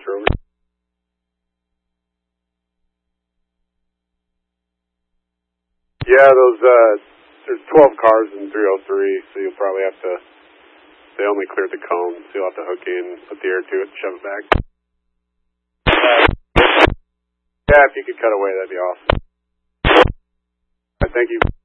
Roger, over. Yeah, there's 12 cars in 303, so you'll probably have to, they only cleared the cone, so you'll have to hook in, put the air to it, shove it back. Yeah, if you could cut away, that'd be awesome. All right, thank you.